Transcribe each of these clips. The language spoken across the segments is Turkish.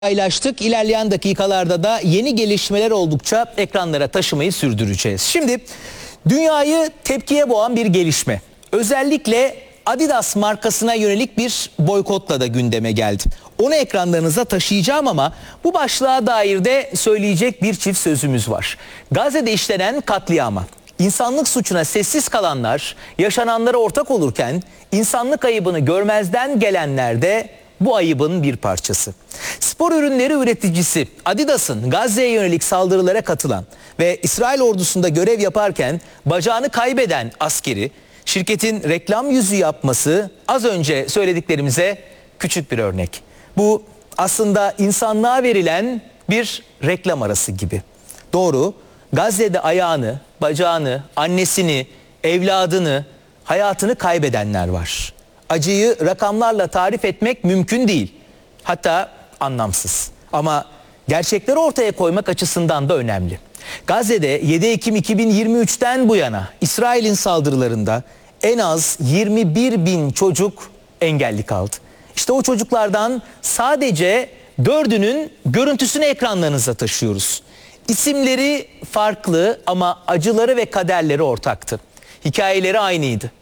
paylaştık. İlerleyen dakikalarda da yeni gelişmeler oldukça ekranlara taşımayı sürdüreceğiz. Şimdi dünyayı tepkiye boğan bir gelişme. Özellikle Adidas markasına yönelik bir boykotla da gündeme geldi. Onu ekranlarınıza taşıyacağım ama bu başlığa dair de söyleyecek bir çift sözümüz var. Gazze'de işlenen katliama, insanlık suçuna sessiz kalanlar, yaşananlara ortak olurken insanlık ayıbını görmezden gelenler de bu ayıbın bir parçası. Spor ürünleri üreticisi Adidas'ın Gazze'ye yönelik saldırılara katılan ve İsrail ordusunda görev yaparken bacağını kaybeden askeri şirketin reklam yüzü yapması az önce söylediklerimize küçük bir örnek. Bu aslında insanlığa verilen bir reklam arası gibi. Doğru, Gazze'de ayağını, bacağını, annesini, evladını, hayatını kaybedenler var. Acıyı rakamlarla tarif etmek mümkün değil. Hatta anlamsız. Ama gerçekleri ortaya koymak açısından da önemli. Gazze'de 7 Ekim 2023'ten bu yana İsrail'in saldırılarında en az 21 bin çocuk engelli kaldı. İşte o çocuklardan sadece 4'ünün görüntüsünü ekranlarınıza taşıyoruz. İsimleri farklı ama acıları ve kaderleri ortaktı. Hikayeleri aynıydı.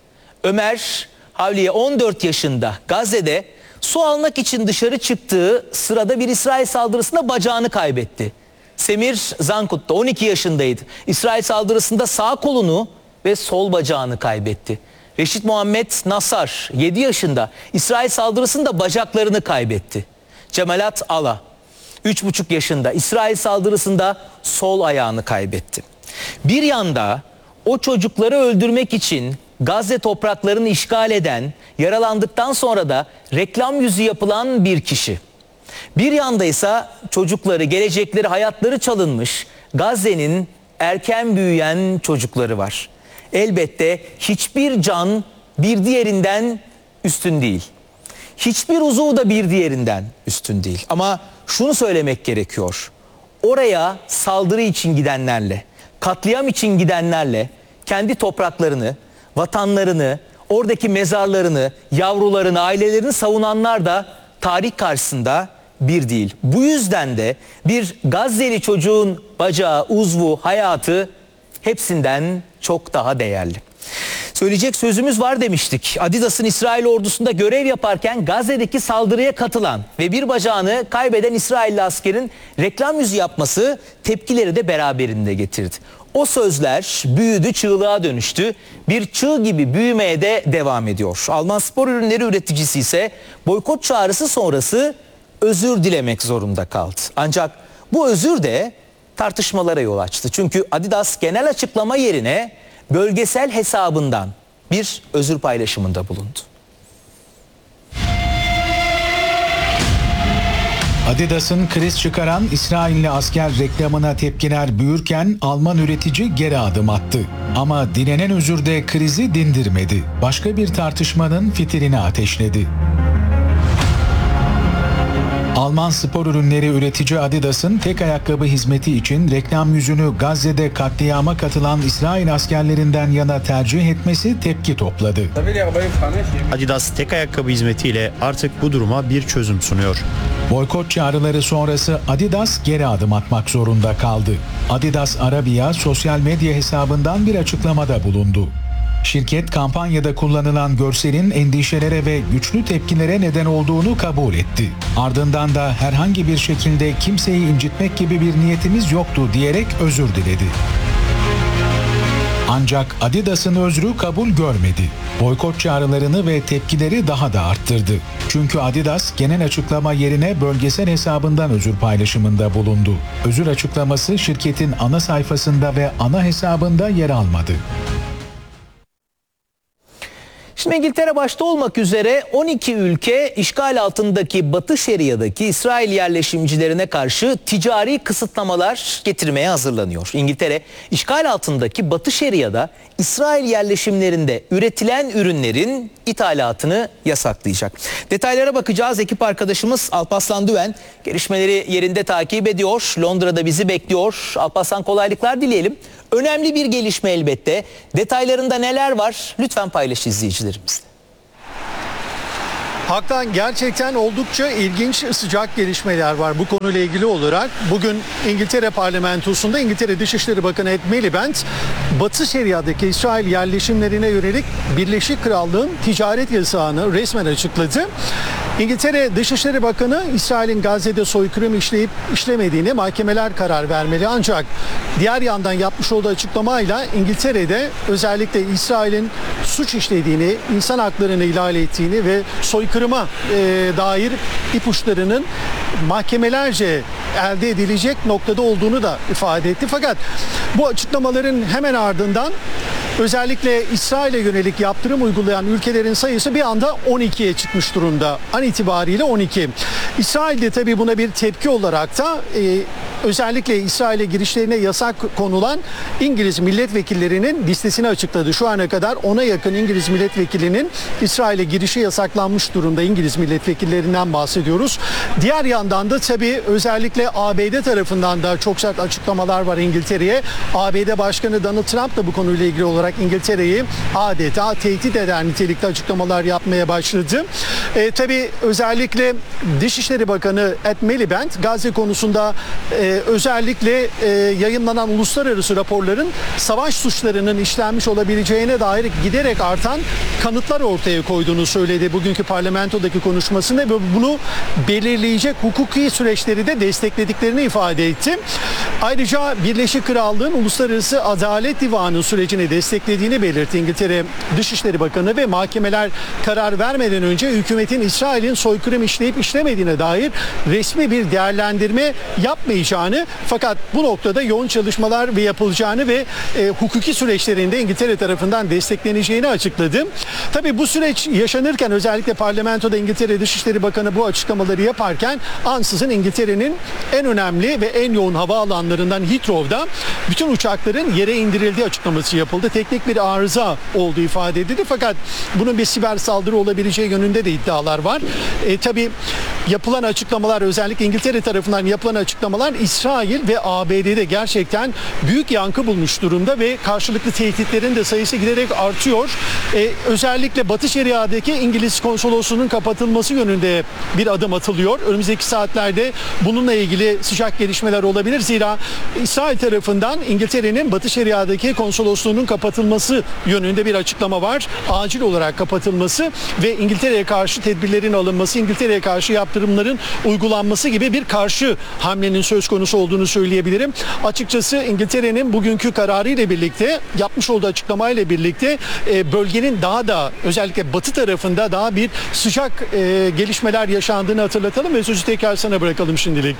Ömer Havliye 14 yaşında Gazze'de su almak için dışarı çıktığı sırada bir İsrail saldırısında bacağını kaybetti. Semir Zankut da 12 yaşındaydı. İsrail saldırısında sağ kolunu ve sol bacağını kaybetti. Reşit Muhammed Nassar 7 yaşında İsrail saldırısında bacaklarını kaybetti. Cemalat Ala 3,5 yaşında İsrail saldırısında sol ayağını kaybetti. Bir yanda o çocukları öldürmek için Gazze topraklarını işgal eden, yaralandıktan sonra da reklam yüzü yapılan bir kişi. Bir yanda ise çocukları, gelecekleri, hayatları çalınmış Gazze'nin erken büyüyen çocukları var. Elbette hiçbir can bir diğerinden üstün değil. Hiçbir uzuv da bir diğerinden üstün değil. Ama şunu söylemek gerekiyor. Oraya saldırı için gidenlerle, katliam için gidenlerle kendi topraklarını, vatanlarını, oradaki mezarlarını, yavrularını, ailelerini savunanlar da tarih karşısında bir değil. Bu yüzden de bir Gazze'li çocuğun bacağı, uzvu, hayatı hepsinden çok daha değerli. Söyleyecek sözümüz var demiştik. Adidas'ın İsrail ordusunda görev yaparken Gazze'deki saldırıya katılan ve bir bacağını kaybeden İsrailli askerin reklam yüzü yapması tepkileri de beraberinde getirdi. O sözler büyüdü, çığlığa dönüştü. Bir çığ gibi büyümeye de devam ediyor. Alman spor ürünleri üreticisi ise boykot çağrısı sonrası özür dilemek zorunda kaldı. Ancak bu özür de tartışmalara yol açtı. Çünkü Adidas genel açıklama yerine bölgesel hesabından bir özür paylaşımında bulundu. Adidas'ın kriz çıkaran İsrailli asker reklamına tepkiler büyürken Alman üretici geri adım attı. Ama dilenen özür de krizi dindirmedi. Başka bir tartışmanın fitilini ateşledi. Alman spor ürünleri üretici Adidas'ın tek ayakkabı hizmeti için reklam yüzünü Gazze'de katliama katılan İsrail askerlerinden yana tercih etmesi tepki topladı. Adidas tek ayakkabı hizmetiyle artık bu duruma bir çözüm sunuyor. Boykot çağrıları sonrası Adidas geri adım atmak zorunda kaldı. Adidas Arabia sosyal medya hesabından bir açıklamada bulundu. Şirket kampanyada kullanılan görselin endişelere ve güçlü tepkilere neden olduğunu kabul etti. Ardından da herhangi bir şekilde kimseyi incitmek gibi bir niyetimiz yoktu diyerek özür diledi. Ancak Adidas'ın özrü kabul görmedi. Boykot çağrılarını ve tepkileri daha da arttırdı. Çünkü Adidas genel açıklama yerine bölgesel hesabından özür paylaşımında bulundu. Özür açıklaması şirketin ana sayfasında ve ana hesabında yer almadı. Şimdi İngiltere başta olmak üzere 12 ülke işgal altındaki Batı Şeria'daki İsrail yerleşimcilerine karşı ticari kısıtlamalar getirmeye hazırlanıyor. İngiltere işgal altındaki Batı Şeria'da İsrail yerleşimlerinde üretilen ürünlerin ithalatını yasaklayacak. Detaylara bakacağız. Ekip arkadaşımız Alparslan Düven gelişmeleri yerinde takip ediyor. Londra'da bizi bekliyor. Alparslan, kolaylıklar dileyelim. Önemli bir gelişme elbette. Detaylarında neler var? Lütfen paylaş izleyicilerimizle. Hak'tan gerçekten oldukça ilginç, sıcak gelişmeler var bu konuyla ilgili olarak. Bugün İngiltere Parlamentosu'nda İngiltere Dışişleri Bakanı Ed Miliband, Batı Şeria'daki İsrail yerleşimlerine yönelik Birleşik Krallığın ticaret yasağını resmen açıkladı. İngiltere Dışişleri Bakanı, İsrail'in Gazze'de soykırım işleyip işlemediğine mahkemeler karar vermeli. Ancak diğer yandan yapmış olduğu açıklamayla İngiltere'de özellikle İsrail'in suç işlediğini, insan haklarını ihlal ettiğini ve soykırıma dair ipuçlarının mahkemelerce elde edilecek noktada olduğunu da ifade etti. Fakat bu açıklamaların hemen ardından özellikle İsrail'e yönelik yaptırım uygulayan ülkelerin sayısı bir anda 12'ye çıkmış durumda. An itibariyle 12. İsrail'de tabii buna bir tepki olarak da özellikle İsrail'e girişlerine yasak konulan İngiliz milletvekillerinin listesini açıkladı. Şu ana kadar 10'a yakın İngiliz milletvekilinin İsrail'e girişi yasaklanmış durumda. İngiliz milletvekillerinden bahsediyoruz. Diğer yandan da tabii özellikle ABD tarafından da çok sert açıklamalar var İngiltere'ye. ABD Başkanı Donald Trump da bu konuyla ilgili olarak İngiltere'yi adeta tehdit eden nitelikte açıklamalar yapmaya başladı. Tabii özellikle Dışişleri Bakanı Ed Miliband Gazze konusunda özellikle yayınlanan uluslararası raporların savaş suçlarının işlenmiş olabileceğine dair giderek artan kanıtlar ortaya koyduğunu söyledi bugünkü parlamentodaki konuşmasında ve bunu belirleyecek hukuki süreçleri de desteklediklerini ifade etti. Ayrıca Birleşik Krallığın Uluslararası Adalet Divanı sürecini desteklediğini belirtti İngiltere Dışişleri Bakanı ve mahkemeler karar vermeden önce hükümetin İsrail'in soykırım işleyip işlemediğine dair resmi bir değerlendirme yapmayacağını, fakat bu noktada yoğun çalışmalar yapılacağını ve hukuki süreçlerinde İngiltere tarafından destekleneceğini açıkladı. Tabii bu süreç yaşanırken özellikle parlamentoda İngiltere Dışişleri Bakanı bu açıklamaları yaparken ansızın İngiltere'nin en önemli ve en yoğun havaalanlarından Heathrow'da bütün uçakların yere indirildiği açıklaması yapıldı. Teknik bir arıza olduğu ifade edildi, fakat bunun bir siber saldırı olabileceği yönünde de iddialar var. Tabii yapılan açıklamalar, özellikle İngiltere tarafından yapılan açıklamalar İsrail ve ABD'de gerçekten büyük yankı bulmuş durumda ve karşılıklı tehditlerin de sayısı giderek artıyor. Özellikle Batı Şeria'daki İngiliz konsolosluğunun kapatılması yönünde bir adım atılıyor. Önümüzdeki saatlerde bununla ilgili sıcak gelişmeler olabilir. Zira İsrail tarafından İngiltere'nin Batı Şeria'daki konsolosluğunun kapatılması yönünde bir açıklama var. Acil olarak kapatılması ve İngiltere'ye karşı tedbirlerin alınması, İngiltere'ye karşı yaptırımların uygulanması gibi bir karşı hamlenin söz konusu olduğunu söyleyebilirim. Açıkçası İngiltere'nin bugünkü kararı ile birlikte, yapmış olduğu açıklamayla birlikte bölgenin daha da özellikle batı tarafında daha bir sıcak gelişmeler yaşandığını hatırlatalım ve sözü tekrar sana bırakalım şimdilik.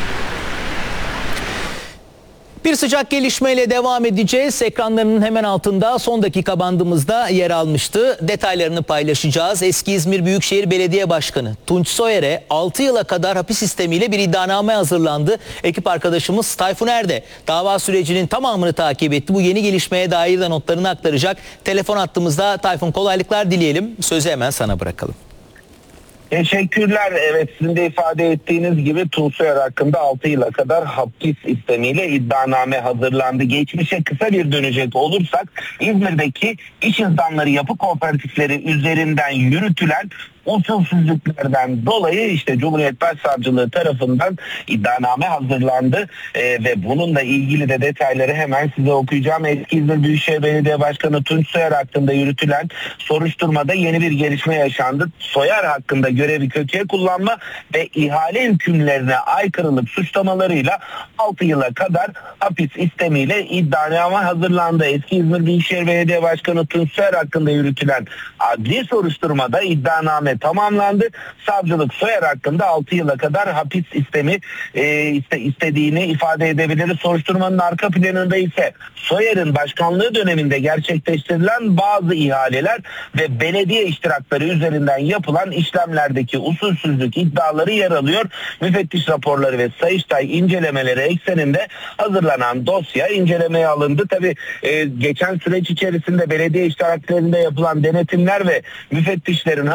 Bir sıcak gelişmeyle devam edeceğiz. Ekranlarının hemen altında son dakika bandımızda yer almıştı. Detaylarını paylaşacağız. Eski İzmir Büyükşehir Belediye Başkanı Tunç Soyer'e 6 yıla kadar hapis sistemiyle bir iddianame hazırlandı. Ekip arkadaşımız Tayfun Erde dava sürecinin tamamını takip etti. Bu yeni gelişmeye dair de notlarını aktaracak. Telefon hattımızda. Tayfun, kolaylıklar dileyelim. Sözü hemen sana bırakalım. Teşekkürler. Evet, sizin de ifade ettiğiniz gibi Tunç Soyer hakkında 6 yıla kadar hapis istemiyle iddianame hazırlandı. Geçmişe kısa bir dönecek olursak İzmir'deki iş insanları yapı kooperatifleri üzerinden yürütülen usulsüzlüklerden dolayı işte Cumhuriyet Başsavcılığı tarafından iddianame hazırlandı ve bununla ilgili de detayları hemen size okuyacağım. Eski İzmir Büyükşehir Belediye Başkanı Tunç Soyer hakkında yürütülen soruşturmada yeni bir gelişme yaşandı. Soyer hakkında görevi kötüye kullanma ve ihale hükümlerine aykırılık suçlamalarıyla 6 yıla kadar hapis istemiyle iddianame hazırlandı. Eski İzmir Büyükşehir Belediye Başkanı Tunç Soyer hakkında yürütülen adli soruşturmada iddianame tamamlandı. Savcılık Soyer hakkında 6 yıla kadar hapis istemi istediğini ifade edebiliriz. Soruşturmanın arka planında ise Soyer'in başkanlığı döneminde gerçekleştirilen bazı ihaleler ve belediye iştirakları üzerinden yapılan işlemlerdeki usulsüzlük iddiaları yer alıyor. Müfettiş raporları ve Sayıştay incelemeleri ekseninde hazırlanan dosya incelemeye alındı. Tabii geçen süreç içerisinde belediye iştiraklarında yapılan denetimler ve müfettişlerin hazırladığı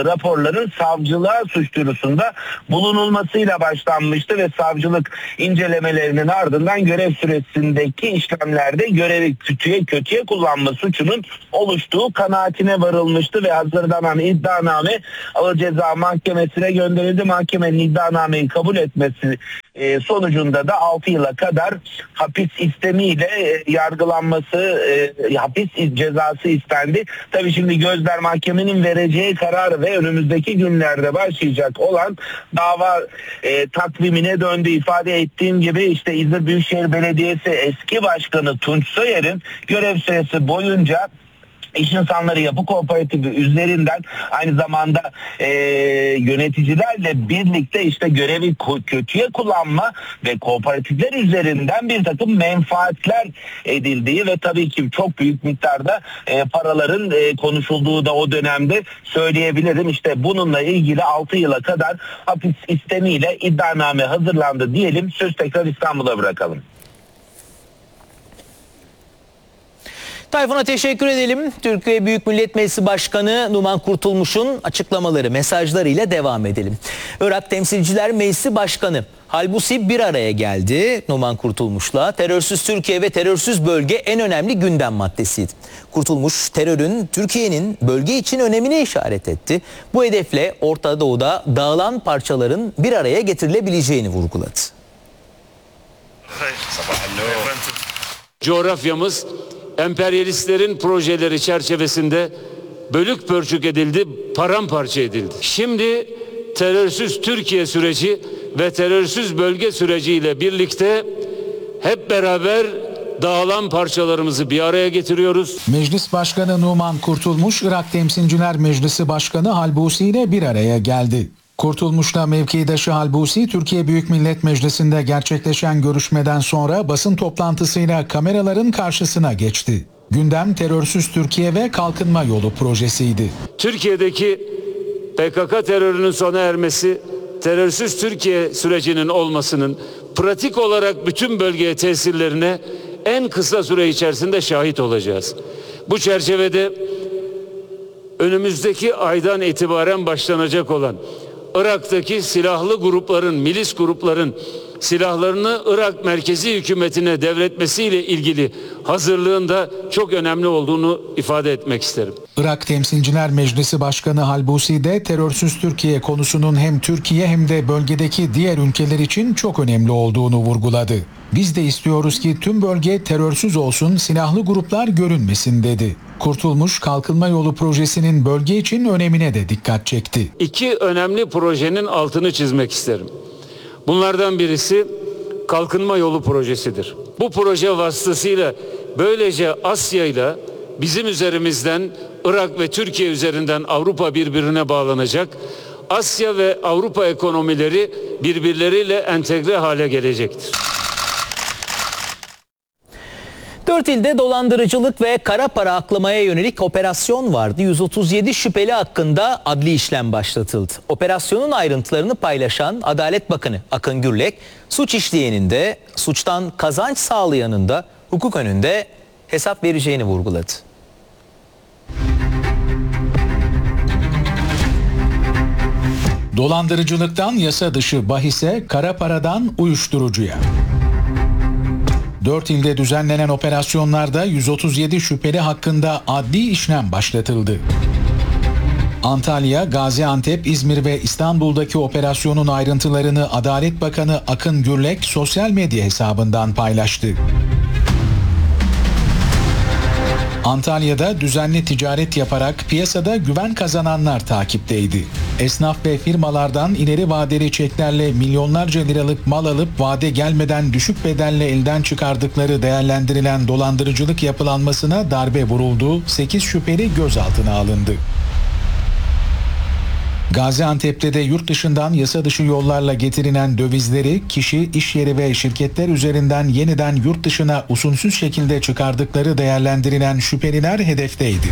aldığı raporların savcılığa suç duyurusunda bulunulmasıyla başlanmıştı ve savcılık incelemelerinin ardından görev süresindeki işlemlerde görevi kötüye kullanma suçunun oluştuğu kanaatine varılmıştı ve hazırlanan iddianame Ağır Ceza Mahkemesi'ne gönderildi. Mahkemenin iddianameyi kabul etmesi sonucunda da 6 yıla kadar hapis istemiyle yargılanması, hapis cezası istendi. Tabii şimdi gözler mahkemenin vereceği karar ve önümüzdeki günlerde başlayacak olan dava takvimine döndü. İfade ettiğim gibi işte İzmir Büyükşehir Belediyesi eski başkanı Tunç Soyer'in görev süresi boyunca İş İnsanları Yapı Kooperatifi üzerinden aynı zamanda yöneticilerle birlikte işte görevi kötüye kullanma ve kooperatifler üzerinden bir takım menfaatler edildiği ve tabii ki çok büyük miktarda paraların konuşulduğu da o dönemde söyleyebilirim. İşte bununla ilgili 6 yıla kadar hapis istemiyle iddianame hazırlandı diyelim. Söz tekrar İstanbul'a bırakalım. Tayfun'a teşekkür edelim. Türkiye Büyük Millet Meclisi Başkanı Numan Kurtulmuş'un açıklamaları, mesajlarıyla devam edelim. Irak Temsilciler Meclisi Başkanı Halbusi bir araya geldi Numan Kurtulmuş'la. Terörsüz Türkiye ve terörsüz bölge en önemli gündem maddesiydi. Kurtulmuş terörün Türkiye'nin bölge için önemine işaret etti. Bu hedefle Orta Doğu'da dağılan parçaların bir araya getirilebileceğini vurguladı. Coğrafyamız emperyalistlerin projeleri çerçevesinde bölük pörçük edildi, paramparça edildi. Şimdi terörsüz Türkiye süreci ve terörsüz bölge süreciyle birlikte hep beraber dağılan parçalarımızı bir araya getiriyoruz. Meclis Başkanı Numan Kurtulmuş, Irak Temsilciler Meclisi Başkanı Halbusi ile bir araya geldi. Kurtulmuş'la mevkidaşı Halbusi, Türkiye Büyük Millet Meclisi'nde gerçekleşen görüşmeden sonra basın toplantısıyla kameraların karşısına geçti. Gündem terörsüz Türkiye ve kalkınma yolu projesiydi. Türkiye'deki PKK terörünün sona ermesi, terörsüz Türkiye sürecinin olmasının pratik olarak bütün bölgeye tesirlerine en kısa süre içerisinde şahit olacağız. Bu çerçevede önümüzdeki aydan itibaren başlanacak olan Irak'taki silahlı grupların, milis grupların silahlarını Irak merkezi hükümetine devretmesiyle ilgili hazırlığında çok önemli olduğunu ifade etmek isterim. Irak Temsilciler Meclisi Başkanı Halbusi de terörsüz Türkiye konusunun hem Türkiye hem de bölgedeki diğer ülkeler için çok önemli olduğunu vurguladı. Biz de istiyoruz ki tüm bölge terörsüz olsun, silahlı gruplar görünmesin dedi. Kurtulmuş, kalkınma yolu projesinin bölge için önemine de dikkat çekti. İki önemli projenin altını çizmek isterim. Bunlardan birisi kalkınma yolu projesidir. Bu proje vasıtasıyla böylece Asya ile bizim üzerimizden Irak ve Türkiye üzerinden Avrupa birbirine bağlanacak. Asya ve Avrupa ekonomileri birbirleriyle entegre hale gelecektir. 4 ilde dolandırıcılık ve kara para aklamaya yönelik operasyon vardı. 137 şüpheli hakkında adli işlem başlatıldı. Operasyonun ayrıntılarını paylaşan Adalet Bakanı Akın Gürlek, suç işleyenin de suçtan kazanç sağlayanın da hukuk önünde hesap vereceğini vurguladı. Dolandırıcılıktan yasa dışı bahise, kara paradan uyuşturucuya. 4 ilde düzenlenen operasyonlarda 137 şüpheli hakkında adli işlem başlatıldı. Antalya, Gaziantep, İzmir ve İstanbul'daki operasyonun ayrıntılarını Adalet Bakanı Akın Gürlek sosyal medya hesabından paylaştı. Antalya'da düzenli ticaret yaparak piyasada güven kazananlar takipteydi. Esnaf ve firmalardan ileri vadeli çeklerle milyonlarca liralık mal alıp vade gelmeden düşük bedelle elden çıkardıkları değerlendirilen dolandırıcılık yapılanmasına darbe vuruldu, 8 şüpheli gözaltına alındı. Gaziantep'te de yurt dışından yasa dışı yollarla getirilen dövizleri kişi, iş yeri ve şirketler üzerinden yeniden yurt dışına usulsüz şekilde çıkardıkları değerlendirilen şüpheliler hedefteydi.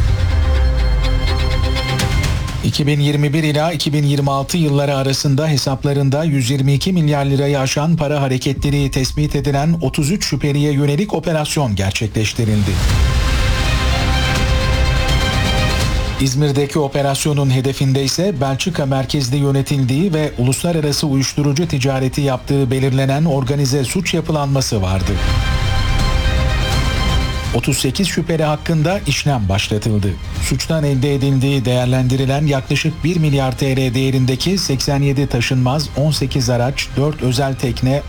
2021 ila 2026 yılları arasında hesaplarında 122 milyar lirayı aşan para hareketleri tespit edilen 33 şüpheliye yönelik operasyon gerçekleştirildi. İzmir'deki operasyonun hedefinde ise Belçika merkezli yönetildiği ve uluslararası uyuşturucu ticareti yaptığı belirlenen organize suç yapılanması vardı. 38 şüpheli hakkında işlem başlatıldı. Suçtan elde edildiği değerlendirilen yaklaşık 1 milyar TL değerindeki 87 taşınmaz, 18 araç, 4 özel tekne,